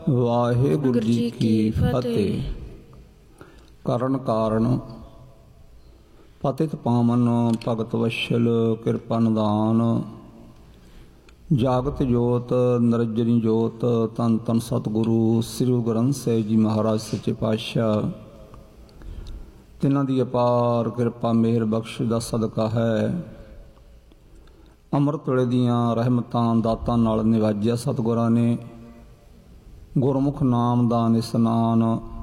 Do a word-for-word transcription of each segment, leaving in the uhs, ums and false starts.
ਵਾਹਿਗੁਰੂ ਜੀ ਕੀ ਫਤਿਹ। ਕਰਨ ਕਾਰਨ ਪਤਿਤ ਪਾਵਨ ਭਗਤ ਵਸ਼ਲ ਕਿਰਪਾ ਨਿਦਾਨ, ਜਾਗਤ ਜੋਤ ਨਿਰੰਜਨੀ ਜੋਤ ਧੰਨ ਧੰਨ ਸਤਿਗੁਰੂ ਸ੍ਰੀ ਗੁਰੂ ਗ੍ਰੰਥ ਸਾਹਿਬ ਜੀ ਮਹਾਰਾਜ ਸੱਚੇ ਪਾਤਸ਼ਾਹ। ਤਿਨਾਂ ਦੀ ਅਪਾਰ ਕਿਰਪਾ ਮਿਹਰ ਬਖਸ਼ ਦਾ ਸਦਕਾ ਹੈ ਅੰਮ੍ਰਿਤ ਵੇਲੇ ਦੀਆਂ ਰਹਿਮਤਾਂ ਦਾਤਾਂ ਨਾਲ ਨਿਵਾਜਿਆ ਸਤਿਗੁਰਾਂ ਨੇ। ਗੁਰਮੁਖ ਨਾਮ ਦਾ ਇਸ਼ਨਾਨ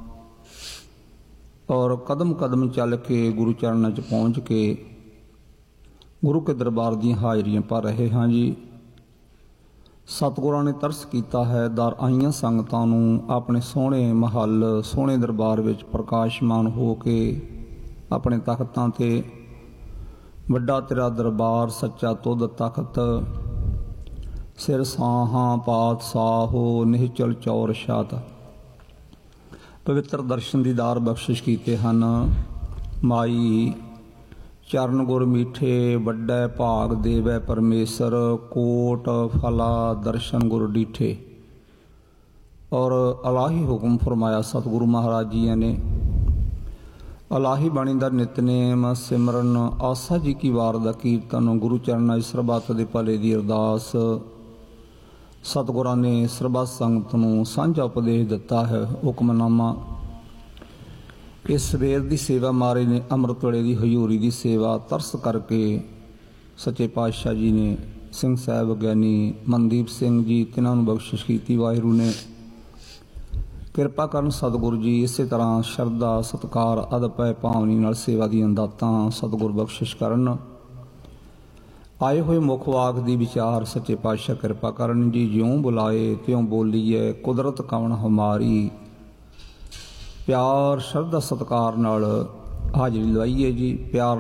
ਔਰ ਕਦਮ ਕਦਮ ਚੱਲ ਕੇ ਗੁਰੂ ਚਰਨਾਂ 'ਚ ਪਹੁੰਚ ਕੇ ਗੁਰੂ ਕੇ ਦਰਬਾਰ ਦੀਆਂ ਹਾਜ਼ਰੀਆਂ ਭਰ ਰਹੇ ਹਾਂ ਜੀ। ਸਤਿਗੁਰਾਂ ਨੇ ਤਰਸ ਕੀਤਾ ਹੈ ਦਰ ਆਈਆਂ ਸੰਗਤਾਂ ਨੂੰ ਆਪਣੇ ਸੋਹਣੇ ਮਹੱਲ ਸੋਹਣੇ ਦਰਬਾਰ ਵਿੱਚ ਪ੍ਰਕਾਸ਼ਮਾਨ ਹੋ ਕੇ ਆਪਣੇ ਤਖਤਾਂ 'ਤੇ ਵੱਡਾ ਤੇਰਾ ਦਰਬਾਰ ਸੱਚਾ ਤੁਧ ਤਖਤ ਸਿਰ ਸਾਹਾਂ ਪਾਤਸ਼ਾਹੋ ਨਿਹਚਲ ਚੌਰ ਸ਼ਾਤ ਪਵਿੱਤਰ ਦਰਸ਼ਨ ਦੀਦਾਰ ਬਖਸ਼ਿਸ਼ ਕੀਤੇ ਹਨ। ਮਾਈ ਚਰਨ ਗੁਰ ਮੀਠੇ ਵੱਡਾ ਭਾਗ ਦੇਵੈ ਪਰਮੇਸ਼ਰ, ਕੋਟ ਫਲਾ ਦਰਸ਼ਨ ਗੁਰ ਡੀਠੇ। ਔਰ ਇਲਾਹੀ ਹੁਕਮ ਫਰਮਾਇਆ ਸਤਿਗੁਰੂ ਮਹਾਰਾਜ ਜੀ ਨੇ। ਇਲਾਹੀ ਬਾਣੀ ਦਾ ਨਿਤਨੇਮ ਸਿਮਰਨ ਆਸਾ ਜੀ ਕੀ ਵਾਰ ਦਾ ਕੀਰਤਨ ਗੁਰੂ ਚਰਨਾਂ ਦੀ ਸਰਬੱਤ ਦੇ ਭਲੇ ਦੀ ਅਰਦਾਸ। ਸਤਿਗੁਰਾਂ ਨੇ ਸਰਬੱਤ ਸੰਗਤ ਨੂੰ ਸਾਂਝਾ ਉਪਦੇਸ਼ ਦਿੱਤਾ ਹੈ ਹੁਕਮਨਾਮਾ। ਇਸ ਸਵੇਰ ਦੀ ਸੇਵਾ ਮਾਰੇ ਨੇ ਅੰਮ੍ਰਿਤ ਵੇਲੇ ਦੀ ਹਜ਼ੂਰੀ ਦੀ ਸੇਵਾ ਤਰਸ ਕਰਕੇ ਸੱਚੇ ਪਾਤਸ਼ਾਹ ਜੀ ਨੇ ਸਿੰਘ ਸਾਹਿਬ ਗਿਆਨੀ ਮਨਦੀਪ ਸਿੰਘ ਜੀ ਤਿਨਾਂ ਨੂੰ ਬਖਸ਼ਿਸ਼ ਕੀਤੀ। ਵਾਹਿਗੁਰੂ ਨੇ ਕਿਰਪਾ ਕਰਨ ਸਤਿਗੁਰੂ ਜੀ ਇਸੇ ਤਰ੍ਹਾਂ ਸ਼ਰਧਾ ਸਤਿਕਾਰ ਅਦਬ ਭਾਵਨੀ ਨਾਲ ਸੇਵਾ ਦੀਆਂ ਦਾਤਾਂ ਸਤਿਗੁਰ ਬਖਸ਼ਿਸ਼ ਕਰਨ। ਆਏ ਹੋਏ ਮੁੱਖ ਵਾਕ ਦੀ ਵਿਚਾਰ ਸੱਚੇ ਪਾਤਸ਼ਾਹ ਕਿਰਪਾ ਕਰਨ ਜੀ। ਜਿਉਂ ਬੁਲਾਏ ਤਿਉਂ ਬੋਲੀਏ ਕੁਦਰਤ ਕਵਣ ਹਮਾਰੀ। ਪਿਆਰ ਸ਼ਰਧਾ ਸਤਿਕਾਰ ਨਾਲ ਹਾਜ਼ਰੀ ਲਵਾਈਏ ਜੀ। ਪਿਆਰ